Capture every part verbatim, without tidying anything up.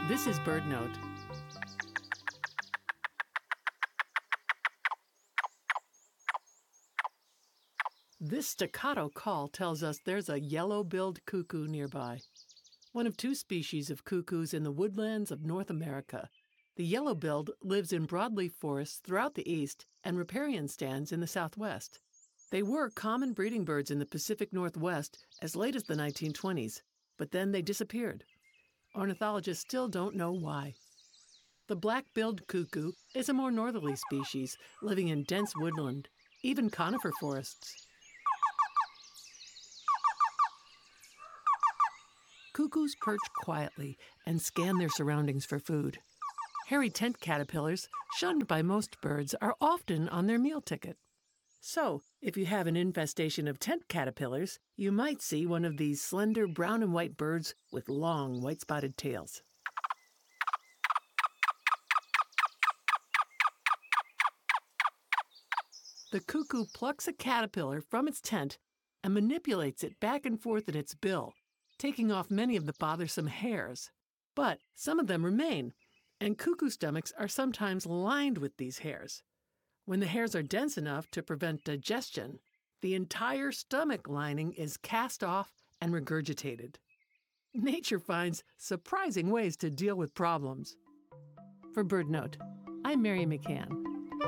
This is BirdNote. This staccato call tells us there's a yellow-billed cuckoo nearby, one of two species of cuckoos in the woodlands of North America. The yellow-billed lives in broadleaf forests throughout the east and riparian stands in the southwest. They were common breeding birds in the Pacific Northwest as late as the nineteen twenties, but then they disappeared. Ornithologists still don't know why. The black-billed cuckoo is a more northerly species, living in dense woodland, even conifer forests. Cuckoos perch quietly and scan their surroundings for food. Hairy tent caterpillars, shunned by most birds, are often on their meal ticket. So, if you have an infestation of tent caterpillars, you might see one of these slender brown and white birds with long white-spotted tails. The cuckoo plucks a caterpillar from its tent and manipulates it back and forth in its bill, taking off many of the bothersome hairs. But some of them remain, and cuckoo stomachs are sometimes lined with these hairs. When the hairs are dense enough to prevent digestion, the entire stomach lining is cast off and regurgitated. Nature finds surprising ways to deal with problems. For BirdNote, I'm Mary McCann.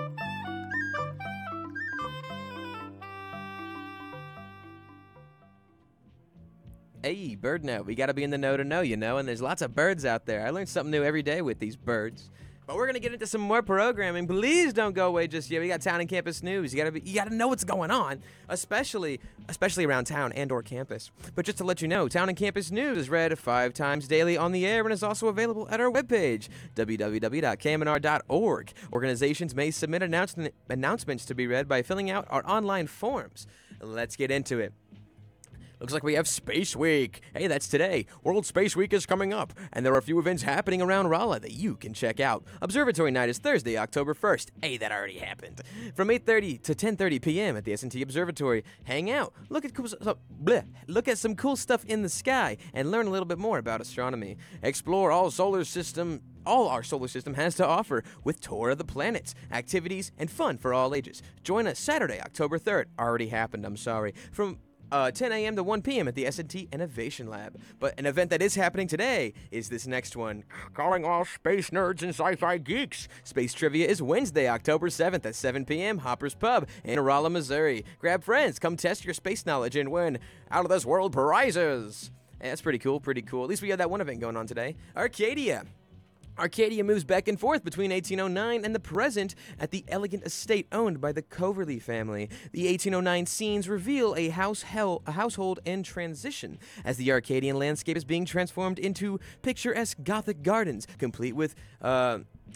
Hey, BirdNote, we gotta be in the know to know, you know, and there's lots of birds out there. I learn something new every day with these birds. But we're gonna get into some more programming. Please don't go away just yet. We got town and campus news. You gotta be, you gotta know what's going on, especially, especially around town and/or campus. But just to let you know, town and campus news is read five times daily on the air and is also available at our webpage, w w w dot k m n r dot org. Organizations may submit announcement, announcements to be read by filling out our online forms. Let's get into it. Looks like we have Space Week. Hey, that's today. World Space Week is coming up, and there are a few events happening around Rolla that you can check out. Observatory Night is Thursday, October first. Hey, that already happened. From eight thirty to ten thirty p.m. at the S and T Observatory. Hang out, look at cool, so, bleh, look at some cool stuff in the sky, and learn a little bit more about astronomy. Explore all solar system all our solar system has to offer with Tour of the Planets, activities, and fun for all ages. Join us Saturday, October third. Already happened, I'm sorry. From Uh, ten a.m. to one p.m. at the S and T Innovation Lab. But an event that is happening today is this next one. Calling all space nerds and sci-fi geeks. Space Trivia is Wednesday, October seventh at seven p.m. Hopper's Pub in Rolla, Missouri. Grab friends, come test your space knowledge and win out-of-this-world prizes. Hey, that's pretty cool, pretty cool. At least we have that one event going on today. Arcadia. Arcadia moves back and forth between eighteen oh nine and the present at the elegant estate owned by the Coverley family. The eighteen oh nine scenes reveal a, house hell, a household in transition as the Arcadian landscape is being transformed into picturesque Gothic gardens, complete with uh,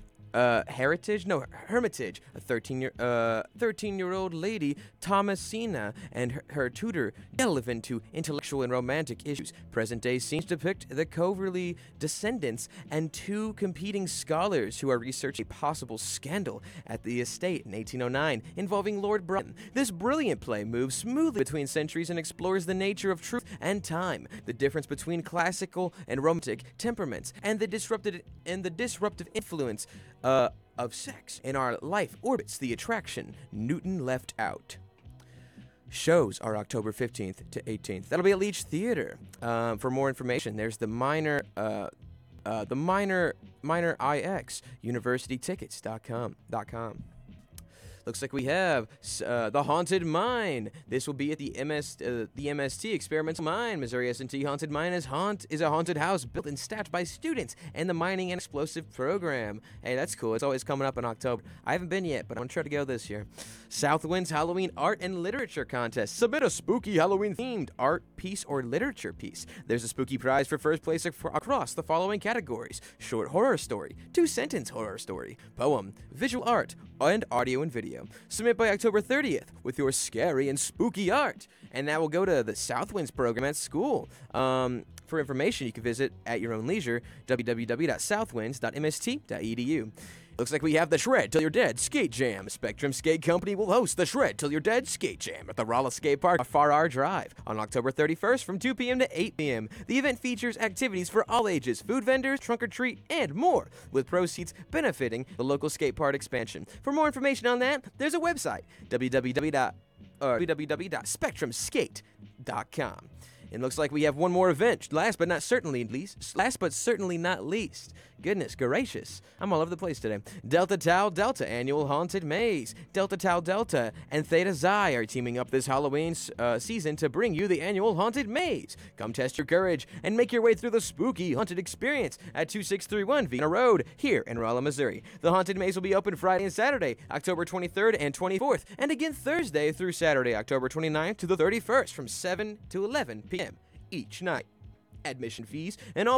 uh, heritage, no, hermitage. A thirteen-year, uh, thirteen-year-old lady, Thomasina, and her, her tutor delve into intellectual and romantic issues. Present-day scenes depict the Coverley descendants and two competing scholars who are researching a possible scandal at the estate in eighteen oh nine involving Lord Brighton. This brilliant play moves smoothly between centuries and explores the nature of truth and time, the difference between classical and romantic temperaments, and the disrupted and the disruptive influence uh, of sex in our life orbits the attraction Newton left out. Shows are October fifteenth to eighteenth. That'll be at Leach Theater. Um, for more information, there's the minor, uh, uh, the minor, minor I X, university tickets dot com. Looks like we have uh, the Haunted Mine. This will be at the M S uh, the M S T Experimental Mine. Missouri S and T Haunted Mine is haunt is a haunted house built and staffed by students in the Mining and Explosive program. Hey, that's cool. It's always coming up in October. I haven't been yet, but I'm gonna try to go this year. Southwind's Halloween Art and Literature Contest. Submit a spooky Halloween-themed art piece or literature piece. There's a spooky prize for first place ac- across the following categories: short horror story, two-sentence horror story, poem, visual art, and audio and video. Submit by October thirtieth with your scary and spooky art, and that will go to the Southwinds program at school. Um, for information, you can visit at your own leisure, w w w dot southwinds dot m s t dot e d u. Looks like we have the Shred Till You're Dead Skate Jam. Spectrum Skate Company will host the Shred Till You're Dead Skate Jam at the Rolla Skate Park at Farrar Drive on October thirty-first from two p.m. to eight p.m. The event features activities for all ages, food vendors, trunk or treat, and more, with proceeds benefiting the local skate park expansion. For more information on that, there's a website, w w w dot spectrum skate dot com. It looks like we have one more event. Last but not certainly least, last but certainly not least. Goodness gracious, I'm all over the place today. Delta Tau Delta Annual Haunted Maze. Delta Tau Delta and Theta Xi are teaming up this Halloween uh, season to bring you the annual Haunted Maze. Come test your courage and make your way through the spooky haunted experience at two six three one Vina Road here in Rolla, Missouri. The Haunted Maze will be open Friday and Saturday, October twenty-third and twenty-fourth, and again Thursday through Saturday, October twenty-ninth to the thirty-first from seven to eleven p.m. each night. Admission fees and all